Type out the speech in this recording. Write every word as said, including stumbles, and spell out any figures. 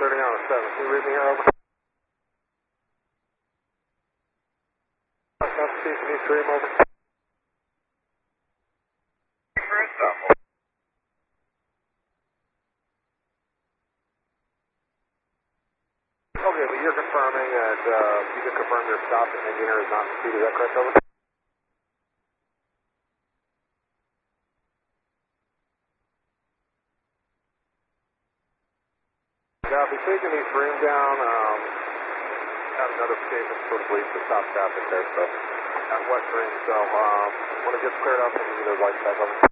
thirty on a seven. Can you read me here over? Constitution East Rim over. Okay, but you're confirming that uh, you can confirm your stop and engineer is not in speed. Is that correct, over? Yeah, I'll be taking East Rim down. Um, got a notification for the police to stop traffic there, so at West Rim. So um, when it gets cleared up, we'll give you those lights back over.